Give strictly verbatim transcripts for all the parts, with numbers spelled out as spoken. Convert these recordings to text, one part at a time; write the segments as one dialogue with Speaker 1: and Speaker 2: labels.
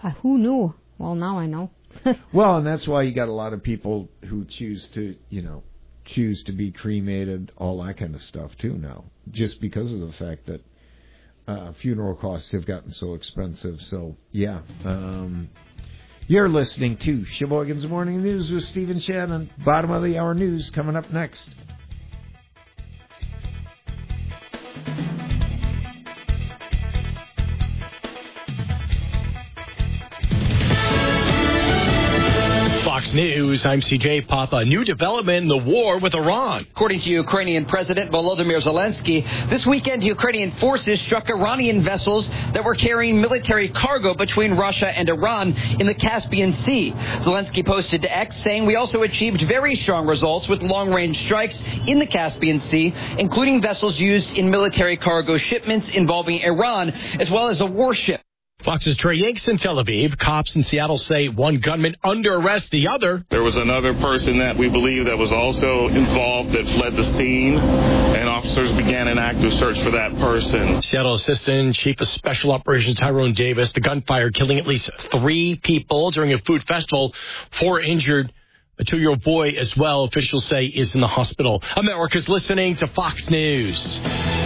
Speaker 1: Uh, who knew? Well, now I know.
Speaker 2: Well, and that's why you got a lot of people who choose to, you know, choose to be cremated, all that kind of stuff, too, now. Just because of the fact that uh, funeral costs have gotten so expensive. So, yeah. Um, you're listening to Sheboygan's Morning News with Stephen Shannon. Bottom of the hour news coming up next.
Speaker 3: Fox News, I'm C J Papa. New development in the war with Iran.
Speaker 4: According to Ukrainian President Volodymyr Zelensky, this weekend Ukrainian forces struck Iranian vessels that were carrying military cargo between Russia and Iran in the Caspian Sea. Zelensky posted to X saying, "We also achieved very strong results with long-range strikes in the Caspian Sea, including vessels used in military cargo shipments involving Iran, as well as a warship."
Speaker 3: Fox's Trey Yanks in Tel Aviv. Cops in Seattle say one gunman under arrest, the other.
Speaker 5: There was another person that we believe that was also involved that fled the scene, and officers began an active search for that person.
Speaker 3: Seattle Assistant Chief of Special Operations Tyrone Davis, the gunfire killing at least three people during a food festival, four injured. A two-year-old boy as well, officials say, is in the hospital. America's listening to Fox News.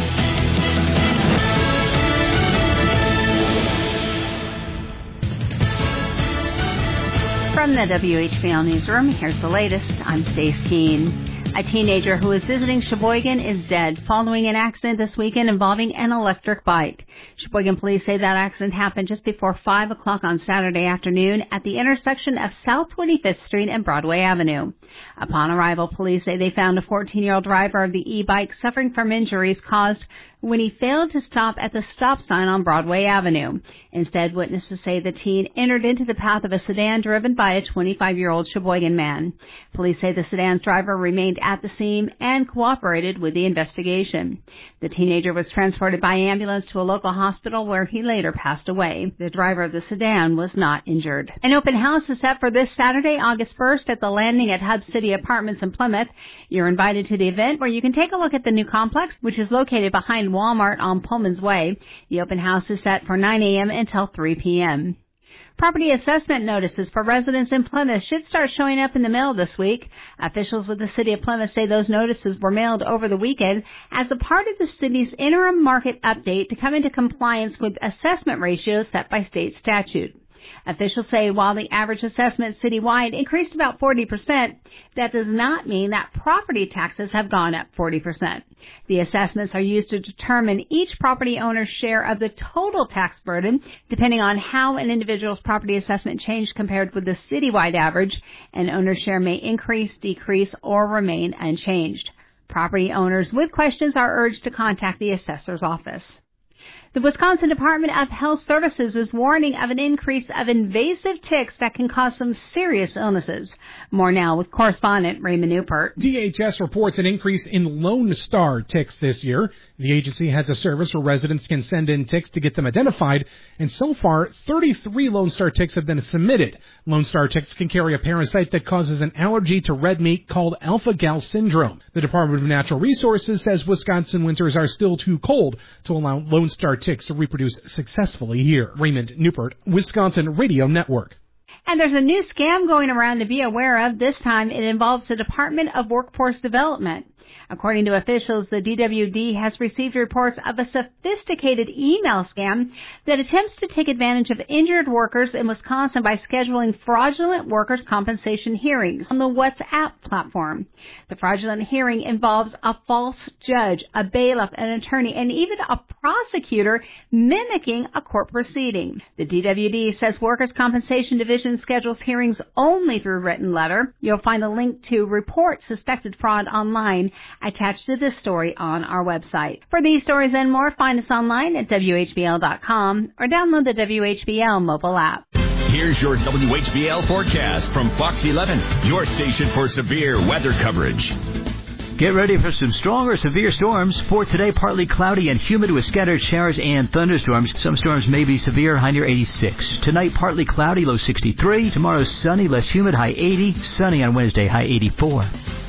Speaker 6: From the W H B L Newsroom, here's the latest. I'm Stace Keene. A teenager who was visiting Sheboygan is dead following an accident this weekend involving an electric bike. Sheboygan police say that accident happened just before five o'clock on Saturday afternoon at the intersection of South twenty-fifth Street and Broadway Avenue. Upon arrival, police say they found a fourteen-year-old driver of the e-bike suffering from injuries caused when he failed to stop at the stop sign on Broadway Avenue. Instead, witnesses say the teen entered into the path of a sedan driven by a twenty-five-year-old Sheboygan man. Police say the sedan's driver remained at the scene and cooperated with the investigation. The teenager was transported by ambulance to a local hospital where he later passed away. The driver of the sedan was not injured. An open house is set for this Saturday, August first at the Landing at Hub City Apartments in Plymouth. You're invited to the event where you can take a look at the new complex, which is located behind Walmart on Pullman's Way. The open house is set for nine a.m. until three p.m. Property assessment notices for residents in Plymouth should start showing up in the mail this week. Officials with the city of Plymouth say those notices were mailed over the weekend as a part of the city's interim market update to come into compliance with assessment ratios set by state statute. Officials say while the average assessment citywide increased about forty percent, that does not mean that property taxes have gone up forty percent. The assessments are used to determine each property owner's share of the total tax burden, depending on how an individual's property assessment changed compared with the citywide average. An owner's share may increase, decrease, or remain unchanged. Property owners with questions are urged to contact the assessor's office. The Wisconsin Department of Health Services is warning of an increase of invasive ticks that can cause some serious illnesses. More now with correspondent Raymond Newport.
Speaker 7: D H S reports an increase in Lone Star ticks this year. The agency has a service where residents can send in ticks to get them identified, and so far, thirty-three Lone Star ticks have been submitted. Lone Star ticks can carry a parasite that causes an allergy to red meat called alpha-gal syndrome. The Department of Natural Resources says Wisconsin winters are still too cold to allow Lone Star ticks to reproduce successfully here. Raymond Newport, Wisconsin Radio Network.
Speaker 6: And there's a new scam going around to be aware of. This time it involves the Department of Workforce Development. According to officials, the D W D has received reports of a sophisticated email scam that attempts to take advantage of injured workers in Wisconsin by scheduling fraudulent workers' compensation hearings on the WhatsApp platform. The fraudulent hearing involves a false judge, a bailiff, an attorney, and even a prosecutor mimicking a court proceeding. The D W D says Workers' Compensation Division schedules hearings only through written letter. You'll find a link to report suspected fraud online attached to this story on our website. For these stories and more, find us online at W H B L dot com or download the W H B L mobile app.
Speaker 8: Here's your W H B L forecast from Fox eleven, your station for severe weather coverage.
Speaker 9: Get ready for some strong or severe storms. For today, partly cloudy and humid with scattered showers and thunderstorms. Some storms may be severe, high near eighty-six. Tonight, partly cloudy, low sixty-three. Tomorrow, sunny, less humid, high eighty. Sunny on Wednesday, high eighty-four.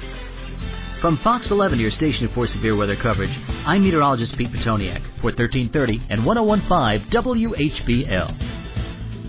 Speaker 9: From Fox eleven, your station for severe weather coverage, I'm meteorologist Pete Petoniak for thirteen thirty and ten fifteen W H B L.